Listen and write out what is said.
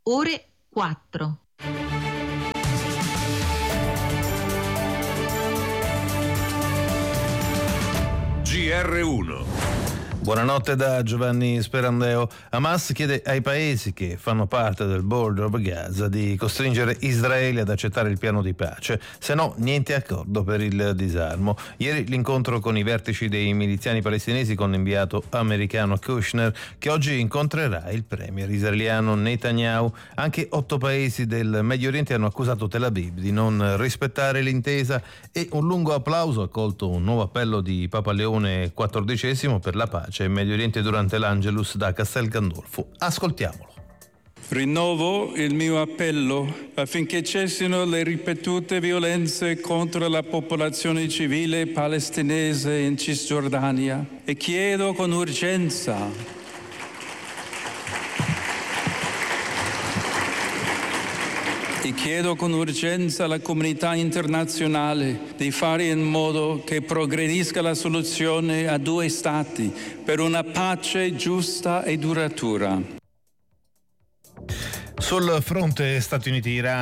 ore 4. GR1. Buonanotte da Giovanni Sperandeo. Hamas chiede ai paesi che fanno parte del Border of Gaza di costringere Israele ad accettare il piano di pace, se no niente accordo per il disarmo. Ieri l'incontro con i vertici dei miliziani palestinesi con l'inviato americano Kushner, che oggi incontrerà il premier israeliano Netanyahu. Anche 8 paesi del Medio Oriente hanno accusato Tel Aviv di non rispettare l'intesa e un lungo applauso ha accolto un nuovo appello di Papa Leone XIV per la pace in Medio Oriente durante l'Angelus da Castel Gandolfo. Ascoltiamolo. Rinnovo il mio appello affinché cessino le ripetute violenze contro la popolazione civile palestinese in Cisgiordania e chiedo con urgenza alla comunità internazionale di fare in modo che progredisca la soluzione a 2 stati per una pace giusta e duratura. Sul fronte Stati Uniti-Iran